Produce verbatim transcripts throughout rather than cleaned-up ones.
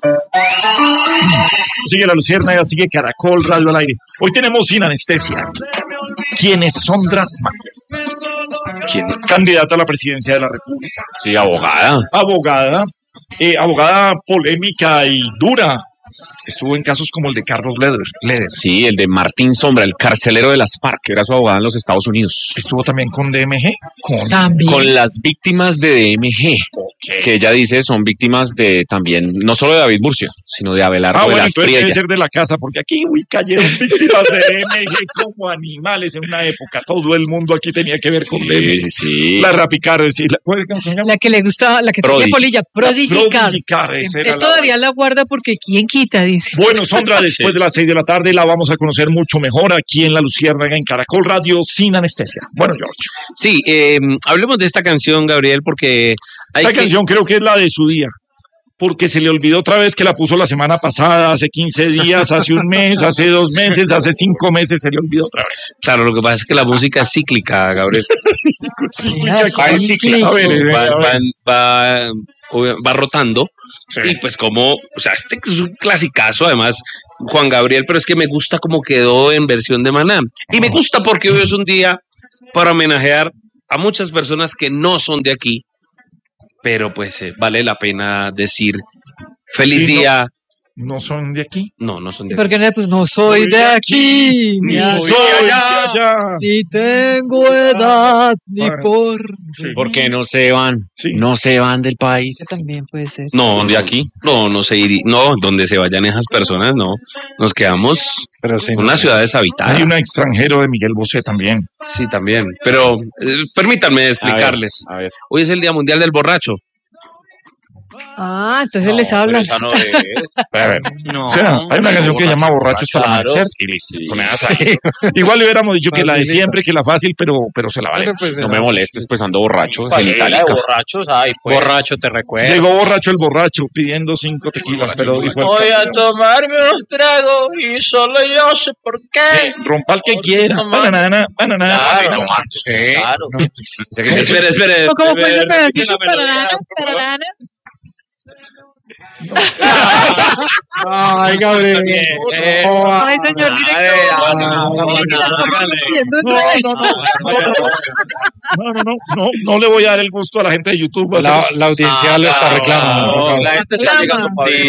Sigue La Luciérnaga, sigue Caracol Radio al aire. Hoy tenemos Sin Anestesia. ¿Quién es Sondra Márquez? ¿Quién es? Candidata a la presidencia de la República. Sí, abogada. Abogada, eh, abogada polémica y dura. Estuvo en casos como el de Carlos Leder. Leder. Sí, el de Martín Sombra, el carcelero de las FARC, que era su abogada en los Estados Unidos. Estuvo también con D M G. Con, También. Con las víctimas de D M G, okay. que ella dice son víctimas de también, no solo de David Murcia, sino de Abelardo Ah, de bueno, las entonces Priella. debe ser de la casa, porque aquí, uy, cayeron víctimas de D M G como animales en una época. Todo el mundo aquí tenía que ver con Sí, D M G. sí, sí. La Rapicar, es decir, la, ¿cuál es que se llama? La que le gustaba, la que Prodigy. tenía polilla, Prodigy Car. Prodigy Car, esa era Él la- todavía la guarda porque quién quita, dice. Bueno, Sondra, después de las seis de la tarde la vamos a conocer mucho mejor aquí en La Luciérnaga, en Caracol Radio, Sin Anestesia. Bueno, George. Sí, eh, hablemos de esta canción, Gabriel, porque hay Esta que... canción creo que es la de su día, porque se le olvidó otra vez que la puso la semana pasada, hace quince días, hace un mes, hace dos meses, hace cinco meses, se le olvidó otra vez. Claro, lo que pasa es que la música es cíclica, Gabriel. Sí, Mira, mucha cosa. sí, A ver, eh, Va, a ver. va, va, va rotando. Sí. Y pues como, o sea, este es un clasicazo, además, Juan Gabriel, pero es que me gusta cómo quedó en versión de Maná. Y me gusta porque hoy es un día para homenajear a muchas personas que no son de aquí, pero pues eh, vale la pena decir feliz Sí, no. día. ¿No son de aquí? No, no son de aquí. Porque no, pues no soy de aquí, ni Ni soy soy de allá, allá. ni tengo edad, ni Bueno. por... Sí. Porque no se van, Sí. no se van del país. Eso también puede ser. No, de aquí, no, no se iría, no, donde se vayan esas personas, no, nos quedamos Pero sí, en una ciudad deshabitada. Hay un extranjero de Miguel Bosé también. Sí, también, pero eh, permítanme explicarles. A ver. Hoy es el Día Mundial del Borracho. Ah, entonces les habla. no es. A ver. No. O sea, hay una canción que se llama Borracho hasta el Claro. amanecer. Sí, sí. Con esa. Igual le hubiéramos dicho que la de Facilita. siempre, que la fácil, pero, pero se la vale. Pero pues, No me molestes, pues ando borracho. Pues, Genitalica. borrachos, ay, pues. Borracho, te recuerdo. Llegó borracho el borracho pidiendo cinco tequilas, pero dijo el Voy a campeón, tomarme unos tragos y solo yo sé por qué. rompa el que quiera. No, Banana, banana, Claro, banana. sí, claro. Espere, espere. ¿O cómo fue ese Repite pedacito? la melodía, Tararana, por favor. tararana. Ay, Gabriel. Eh, Oh, Ay, señor Ay, director. ay, No, no, no, si la estamos hágale. metiendo en No, redes. no, no, no, no, no, no le voy a dar el gusto a la gente de YouTube. Va a la, ser- la audiencia lo está reclamando. No, la gente está llegando para ver.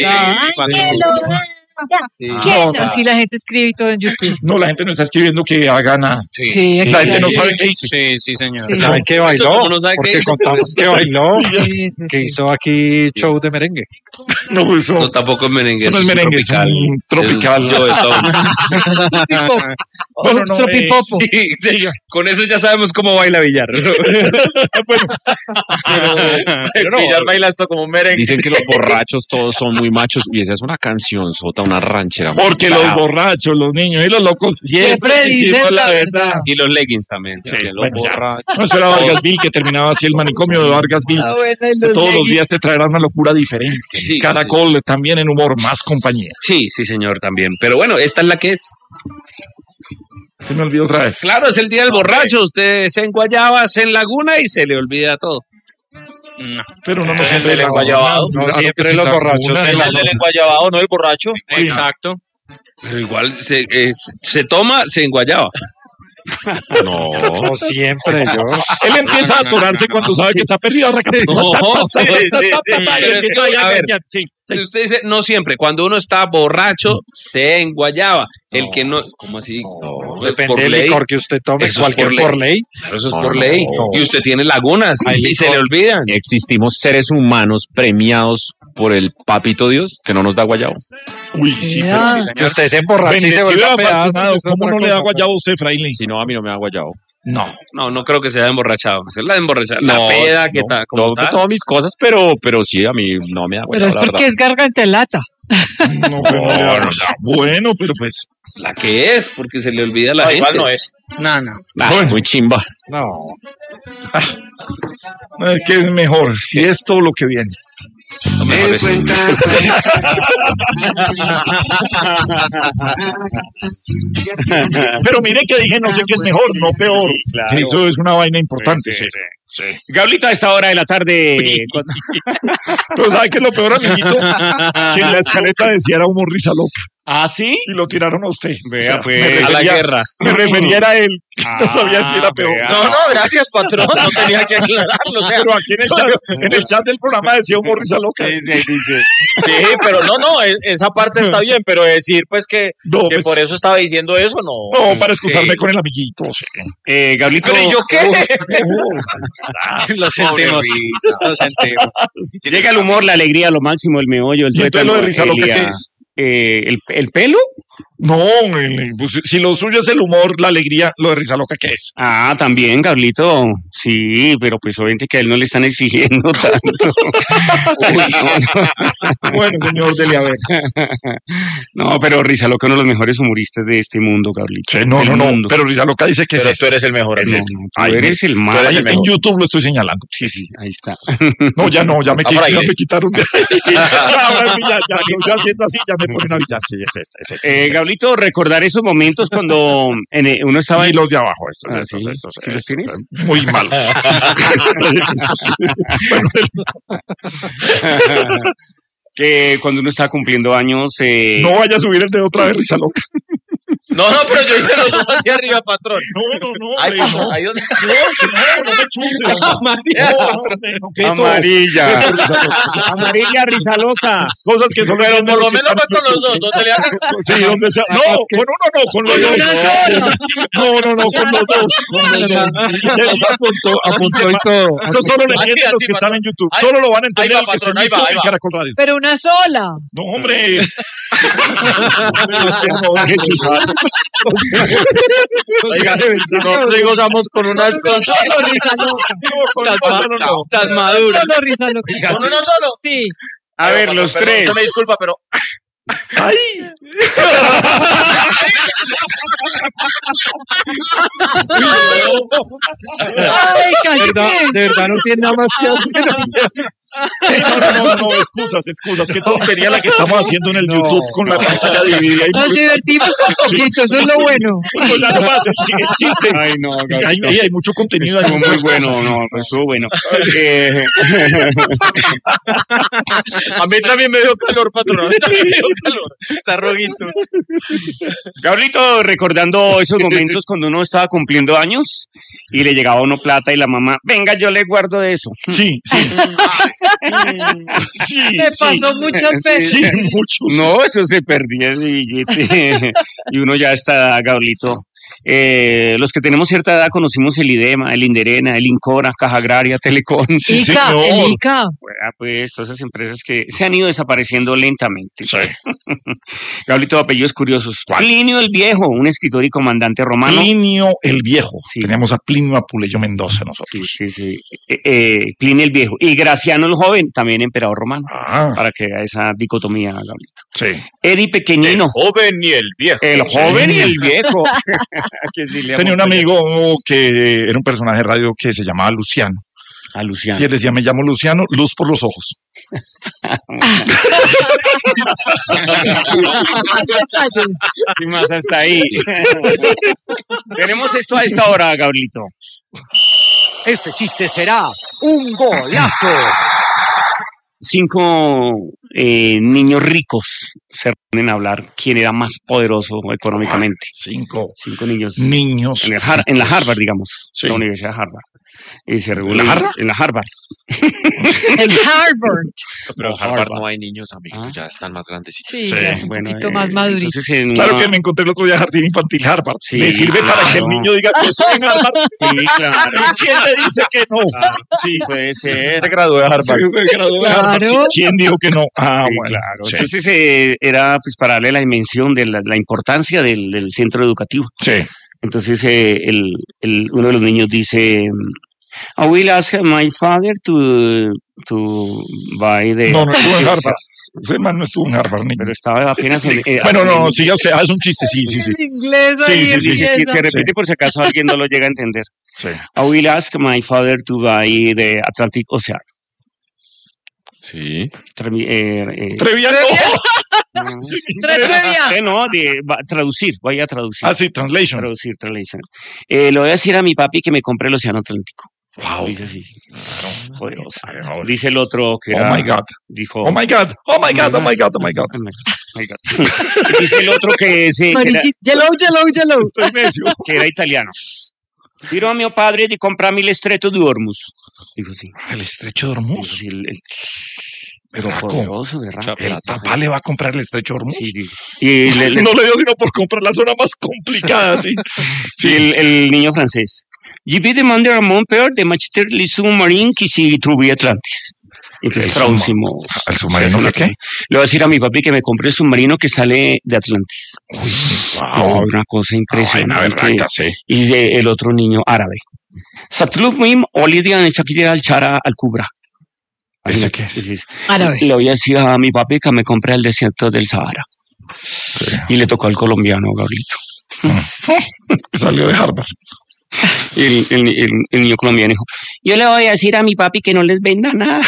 Sí. ¿Quién? Así la gente escribe y todo en YouTube. No, la gente no está escribiendo que haga nada. Sí, aquí La gente no hay- sabe qué hizo. Sí, sí, señor. Sí. ¿Saben que bailó? ¿Cómo no sabe qué Porque hizo? contamos que bailó, Sí, sí, que sí. hizo aquí show de merengue. No, eso, No, tampoco es merengue. eso no es merengue, es un tropical. Yo eso. Tropipop. Bueno, no, Tropipopo. eh, Sí, sí, con eso ya sabemos cómo baila Villar. bueno, Pero no, Villar baila esto como un merengue. Dicen que los borrachos todos son muy machos. Y esa es una canción sota, una ranchera. porque los borrachos, los niños y los locos siempre Siempre dicen decimos la la verdad. Y los leggings también. Sí, también, los bueno, ya. borrachos. No, eso era Vargasville, que terminaba así el manicomio de Vargasville. Ah, bueno, y Que los todos los leggings. días te traerá una locura diferente. Sí, Caracol también en humor, más compañía. Sí, sí, señor, también. Pero bueno, esta es la que es. Se me olvidó otra vez. Claro, es el día del borracho. Usted se enguayaba, se enlaguna y se le olvida todo. No. Pero no nos El del enredamos. enguayabado. No, Claro que siempre sí, los la borrachos cuna, se El la- del enguayabado, no el borracho. Sí. Exacto. Pero igual se, eh, se toma, se enguayaba. No. No siempre, yo. Él empieza a atorarse cuando sabe que está perdido. No, sí, sí, sí. Pero es que, a ver, Sí. usted dice, no siempre. Cuando uno está borracho, se enguayaba. El que no, ¿cómo así? No, Pues depende por del ley. licor que usted tome, Eso es cualquier por por ley. Pero eso es No, por no, ley. no. Y usted tiene lagunas Hay y se licor. le olvidan. Existimos seres humanos premiados por el papito Dios que no nos da guayabo. Uy, sí, Mira. pero sí, Que usted se emborracha y se Bendecido vuelve y a pedazos. afortunado. es ¿Cómo otra no le da cosa. guayabo a usted, Fraile? Si no, a mí no me da guayabo. No. No, no creo que se haya emborrachado. Es la emborrachada. La No, peda que no, está como no, tal. todas mis cosas, pero, pero sí, a mí no me da guayabo. Pero es la porque verdad. es garganta de lata. No, pero no le da guayabo. Bueno, pero pues. La que es, porque se le olvida a la No, gente. igual no es. No, no. Ah, Bueno. muy chimba. No. Es que es mejor. Si es todo lo que viene. Lo mejor es- Pero mire que dije no sé qué es mejor, no peor. claro. Eso es una vaina importante. Sí, Sí. sí. Gablito, a esta hora de la tarde. cuando- Pero ¿sabe qué es lo peor, amiguito? Que en la escaleta decía era humor risa loca. ¿Ah, sí? Y lo tiraron a usted. Vea, me pues. refería- A la guerra. Me refería a él. No sabía si era peor. vea. No, no, gracias, patrón. No tenía que aclararlo. O sea, Pero aquí en el chat, en el chat del programa decía humor risa loca. Sí, sí, dice. sí, pero no, no, e- esa parte está bien, pero decir pues que, No, que pues- por eso estaba diciendo eso, no. No, para excusarme Sí. con el amiguito. Sí. Eh, Gablito. Pero ¿y yo qué? Lo sentimos. Lo sentimos. Llega el humor, la alegría, lo máximo, el meollo, el ¿Y entonces tuétano, lo de risa el loca día. qué es? Eh, el, ¿El pelo? No, el- pues, si lo suyo es el humor, la alegría, lo de risa loca, ¿qué es? Ah, también, Gablito. Sí, pero pues obviamente que a él no le están exigiendo tanto. Bueno, señor, dele a ver. No, pero Risa Loca, uno de los mejores humoristas de este mundo, Gablito. Sí, no, Del no, no. mundo. Pero risa loca dice que Pero es tú eres el mejor. Es No, este. no, tú Ay, eres el más. eres Ahí el en mejor. YouTube lo estoy señalando. Sí, sí, ahí está. No, ya no, ya me, Ah, por ahí, ya ¿eh? me quitaron de ahí. Ahora sí, ya, ya, yo ya haciendo así, ya me ponen a billar. Sí, es esta, es esta. Eh, Gablito, recordar esos momentos cuando en, eh, uno estaba Y en... los de abajo, estos, Ah, estos, ¿sí? estos, ¿Sí los estos, tienes? eh, muy malos. Bueno, que cuando uno estaba cumpliendo años... Eh, no vaya a subir el de otra vez, risa loca. No, no, pero yo hice los dos hacia arriba, patrón. No, no, no. Ay, hombre, patrón, no. ahí donde. No, no me chuses. No, hombre, no, quieto. Amarilla. Amarilla, Risa Loca. Cosas que solo Pero entienden por lo los que menos están fue con los dos, donde le hagan. Sí, donde sea. No, con uno no, con los dos. No, no, no, con los dos. Con los dos. Y se los apuntó, apuntó y todo. Esto solo lo Así, entienden los así, que están patrón. en YouTube. Ahí- Solo lo van a entender ahí va, los que están patrón, en ahí va, YouTube ahí y va. Caracol Radio. Pero una sola. No, hombre. No, deje chuzar. Oiga, no negociamos con unas cosas. Solo risa loca. No, con un solo no. Tan maduras. Solo risa loca. ¿Con uno solo? Sí. A ver, los Perdón, tres. Se me disculpa, pero. Ay. Ay, De verdad, cállate. de verdad no tiene nada más que hacer. No, no, no, no, excusas, excusas. Qué tontería la que estamos haciendo en el No, YouTube con la pantalla dividida. Y Nos divertimos con poquito, eso es lo bueno. pues ya no más el, chi- el chiste. Ay, no, Y hay, Gablito. y hay mucho contenido. hay Estuvo muy muchas bueno, cosas. no, pues estuvo bueno. Eh, A mí también me dio calor, patrón. A mí también me dio calor. Está roguito. Gablito, recordando esos momentos cuando uno estaba cumpliendo años y le llegaba a uno plata y la mamá, venga, yo le guardo de eso. Sí, sí. Sí, Me sí. pasó muchas veces. Sí, muchos. No, eso se perdía ese billete. Y uno ya está, Gablito. Eh, los que tenemos cierta edad conocimos el IDEMA, el Inderena, el Incora, Caja Agraria, Telecom. Sí, Ica, señor. el Ica. Ah, pues todas esas empresas que se han ido desapareciendo lentamente. Sí. Gablito, apellidos curiosos. Plinio el Viejo, un escritor y comandante romano. Plinio el Viejo. Sí. Tenemos a Plinio Apuleyo Mendoza Sí, nosotros. sí, sí. Eh, eh, Plinio el Viejo. Y Graciano el Joven, también emperador romano. Ah, Para que haga esa dicotomía, Gablito. sí. Eddie Pequeñino. Joven y el viejo. El joven y el viejo. Que sí le Tenía un amo, pues, amigo que era un personaje de radio que se llamaba Luciano. A Luciano. Y él decía, me llamo Luciano, luz por los ojos. Detalles. Sí, más hasta ahí. Tenemos esto a esta hora, Gablito. Este chiste será un golazo. Cinco eh, niños ricos se reúnen a hablar quién era más poderoso económicamente. Cinco Cinco niños niños. en, el Har- en la Harvard, digamos, Sí. la Universidad de Harvard. Y se reúnen ¿La Harvard? en la Harvard. El Harvard. Pero en Harvard Harvard no hay niños, amiguitos, Ah. ya están más grandecitos. Sí, Sí, ya es un Bueno, poquito eh, más madurito. entonces en Claro una- que me encontré el otro día Jardín Infantil Harvard. Sí, Me sirve para que el claro. niño diga que estoy en Harvard. Sí, claro. ¿Y quién le dice que no? Sí, puede ser. Se graduó de Harvard. Sí, se graduó de Harvard. Claro. Sí, ¿quién dijo que no? Ah, Sí, bueno. claro. Sí. Entonces eh, era pues para darle la dimensión de la, la importancia del, del centro educativo. Sí. Entonces eh, el, el- uno de los niños dice, I will ask my father to, to buy the... No, no estuvo en Harvard. Ese man no estuvo en Harvard. Ni... Pero estaba apenas en... eh, Bueno, no, no, siga usted. Ah, es un chiste, sí, sí, sí. En inglés Sí, ahí sí, sí, Sí, sí, sí, empieza. se repite por si acaso alguien no lo llega a entender. Sí. I will ask my father to buy the Atlantic Ocean. Sí. Trevi- eh, eh, Treviano. no, Sí, Trevia. eh, no, de, va- traducir, voy a traducir. Ah, sí, translation. Traducir, translation. Eh, le voy a decir a mi papi que me compre el Océano Atlántico. Wow. Dice así. Poderoso. Ay, no. Dice el otro que Oh era. my God. Dijo. Oh my God. Oh my God. Oh my God. Oh my God. Oh my God. Dice el otro que, ese, que, era, Mariqui- Yellow, yellow, yellow. Estoy necio. que era italiano. Tiro a mi padre de comprarme el estrecho de Hormuz. Dijo sí. El estrecho de Dijo Hormuz. sí. El, el- pero Berraco. poderoso, ¿verdad? El papá le va a comprar el estrecho de Hormuz. Sí, sí. Y le- le- No le dio sino por comprar la zona más complicada, sí. Sí, el, el niño francés. Je vais demander à mon père de m'acheter les sous-marins qui se trouvent Atlantis. Entonces El traducimos. ¿El submarino Eso qué qué? Le voy a decir a mi papi que me compre el submarino que sale de Atlantis. Uy, No, wow. una cosa Ay, impresionante. una berraca, sí. Y de el otro niño árabe. Satlufim Olidian Shakira al Chara al Kubra. ¿Ese qué es? Entonces, Árabe. le voy a decir a mi papi que me compre el desierto del Sahara. Y le tocó al colombiano, Gabrielito. Salió de Harvard. Y el, el, el, el niño colombiano dijo, yo le voy a decir a mi papi que no les venda nada.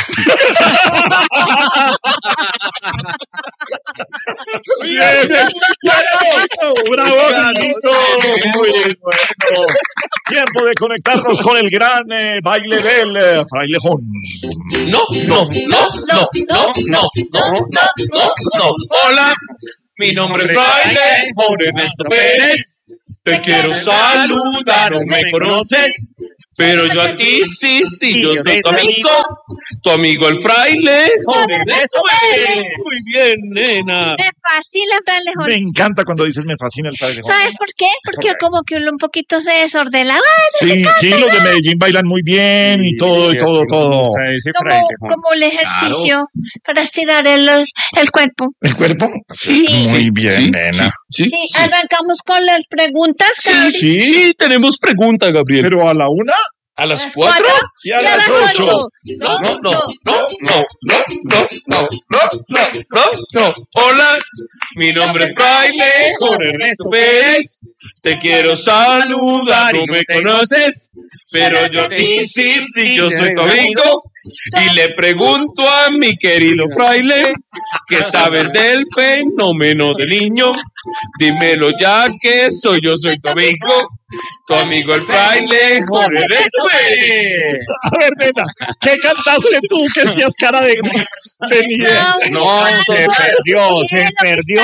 Bien, bien. ¡Bravo, Carlito! Muy bueno. Tiempo de conectarnos con el gran eh, baile del eh, frailejón. No, no, no, no, no, no, no, no, no, no. Hola, mi nombre es Fraile Juan Ernesto Pérez. Te quiero saludar, no me conoces, pero yo a ti sí, sí, yo soy tu amigo, tu amigo el Fraile Juan Ernesto Pérez. Muy bien, nena. Me fascina el frailejón. Me encanta cuando dices me fascina el frailejón. ¿Sabes por qué? Porque como que uno un poquito se desordena. Sí, sí, los de Medellín bailan muy bien y todo, y todo, todo. Como, como el ejercicio para estirar el, el cuerpo. ¿El cuerpo? Sí. Muy bien, sí, nena. Sí, Sí, arrancamos con las preguntas, Gabriel. Sí, sí, tenemos pregunta, Gabriel. pero a la una ¿A las Las cuatro? cuatro y a y a las las ocho. ocho. No, no, no, no, no, no, no, no, no, no, no, no. Hola, mi nombre es Fraile Juan Ernesto Pérez. Te quiero saludar, no me conoces, pero yo a ti sí, sí, yo soy tu amigo. Y le pregunto a mi querido Fraile, ¿qué sabes del fenómeno del niño? Dímelo ya que soy yo, soy tu amigo. Tu amigo el Fraile Juan Ernesto Pérez. A ver, nena, ¿qué cantaste tú que hacías cara de, de ni idea? No, se perdió, se perdió.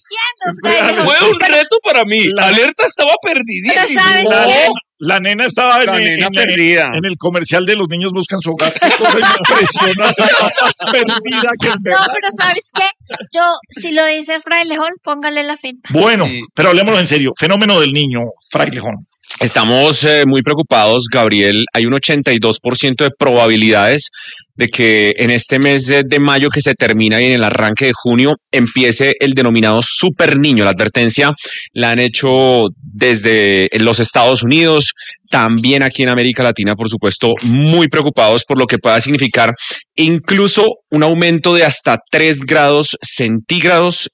Fue un reto para mí. La alerta estaba perdidísima. Pero ¿sabes La, qué? nena- la nena estaba en, La en- nena en- perdida. en el comercial de los niños buscan su hogar. Qué cosa impresionante. Estaba más perdida que en No, verdad. pero ¿sabes qué? Yo, si lo dice el frailejón, póngale la finta. Bueno, Sí. pero hablemoslo en serio. Fenómeno del niño, frailejón. Estamos eh, muy preocupados, Gabriel. Hay un ochenta y dos por ciento de probabilidades de que en este mes de, de mayo que se termina y en el arranque de junio empiece el denominado super niño. La advertencia la han hecho desde los Estados Unidos, también aquí en América Latina, por supuesto, muy preocupados por lo que pueda significar incluso un aumento de hasta tres grados centígrados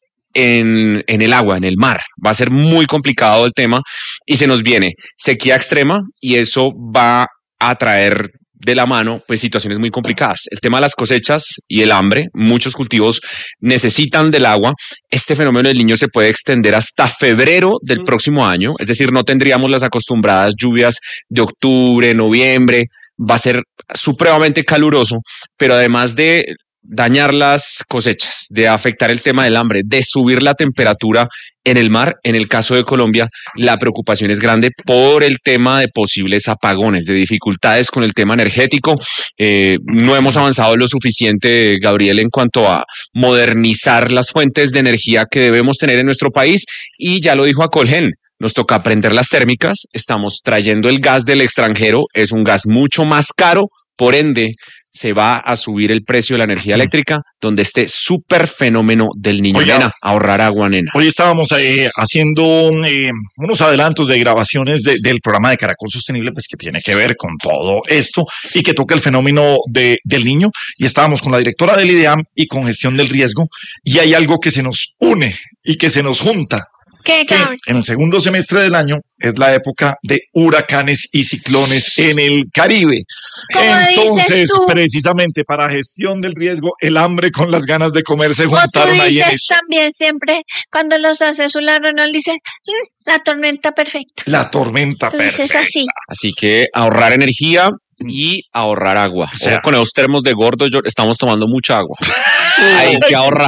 en, en el agua, en el mar. Va a ser muy complicado el tema y se nos viene sequía extrema y eso va a traer de la mano pues situaciones muy complicadas. El tema de las cosechas y el hambre, muchos cultivos necesitan del agua. Este fenómeno del niño se puede extender hasta febrero del próximo año, es decir, no tendríamos las acostumbradas lluvias de octubre, noviembre. Va a ser supremamente caluroso, pero además de dañar las cosechas, de afectar el tema del hambre, de subir la temperatura en el mar. En el caso de Colombia, la preocupación es grande por el tema de posibles apagones, de dificultades con el tema energético. Eh, no hemos avanzado lo suficiente, Gabriel, en cuanto a modernizar las fuentes de energía que debemos tener en nuestro país. Y ya lo dijo Acolgen, nos toca prender las térmicas, estamos trayendo el gas del extranjero, es un gas mucho más caro, por ende, se va a subir el precio de la energía eléctrica, donde este súper fenómeno del niño. Oiga. Nena, ahorrar agua, nena. Hoy estábamos eh, haciendo eh, unos adelantos de grabaciones de- del programa de Caracol Sostenible, pues que tiene que ver con todo esto y que toca el fenómeno de, del niño. Y estábamos con la directora del IDEAM y con gestión del riesgo. Y hay algo que se nos une y que se nos junta. ¿Qué, que Gabriel? en el segundo semestre del año es la época de huracanes y ciclones en el Caribe. ¿Cómo Entonces, dices tú? precisamente para gestión del riesgo, el hambre con las ganas de comer se O tú juntaron ahí en dices eso. también siempre, cuando los haces un reunión, dices, "Mm, la tormenta perfecta". La tormenta Tú dices perfecta. así. Así que ahorrar energía y ahorrar agua. O sea- Ojo con esos termos de gordo, yo, estamos tomando mucha agua. Hay que ahorrar.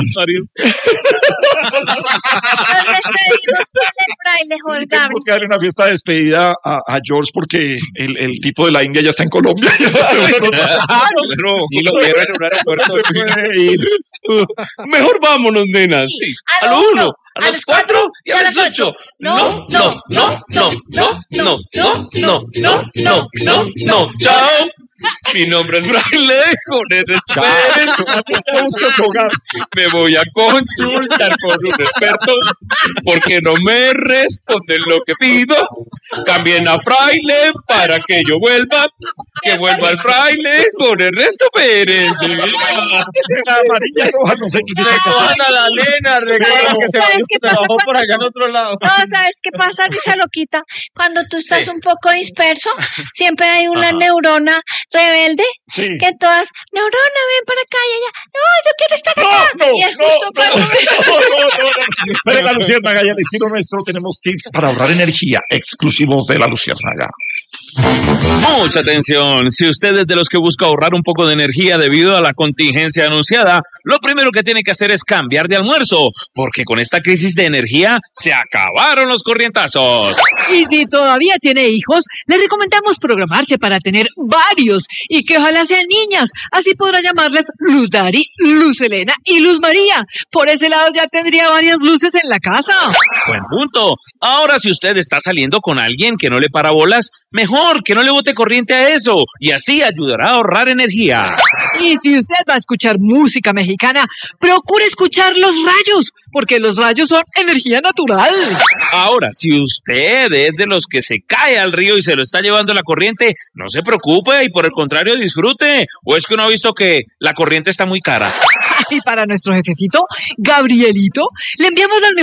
Nos despedimos con el fraile Jorge Tenemos Gabriel. que darle una fiesta de despedida a, a George porque el, el tipo de la India ya está en Colombia. Claro. Sí, lo vieron en un aeropuerto. Se puede ir. Mejor vámonos, nenas. Sí. A A lo lo uno, uno, a los cuatro y a las ocho. No, no, no, no, no, no, no, no, no, no, no, no. Chao. Mi nombre es Fraile Jones Pérez. Me voy a consultar con un experto porque no me responden lo que pido. Cambien a Fraile para que yo vuelva. Que vuelva el Fraile con Ernesto Pérez. La amarilla roja, no sé qué dice. la Lena, recuerda que se ¿Sabes qué pasa trabajó cuando- por allá en otro lado. No, ¿sabes qué pasa, Risa Loquita? Cuando tú estás un poco disperso, siempre hay una neurona rebelde Sí. que todas, neurona, ven para acá, y ella, no, yo quiero estar acá. No, no, y es no, justo no, cuando no, no, no, no. Pero en la Luciérnaga y al estilo nuestro tenemos tips para ahorrar energía exclusivos de la Luciérnaga. Mucha atención. Si usted es de los que busca ahorrar un poco de energía debido a la contingencia anunciada, lo primero que tiene que hacer es cambiar de almuerzo, porque con esta crisis de energía se acabaron los corrientazos. Y si todavía tiene hijos, le recomendamos programarse para tener varios y que ojalá sean niñas. Así podrá llamarles Luz Dari, Luz Elena y Luz María. Por ese lado ya tendría varias luces en la casa. Buen punto. Ahora, si usted está saliendo con alguien que no le para bolas, mejor que no le bote corriente a eso y así ayudará a ahorrar energía. Y si usted va a escuchar música mexicana, procure escuchar los rayos, porque los rayos son energía natural. Ahora, si usted es de los que se cae al río y se lo está llevando la corriente, no se preocupe y por el contrario disfrute. ¿O es que uno ha visto que la corriente está muy cara? Y para nuestro jefecito, Gabrielito, le enviamos las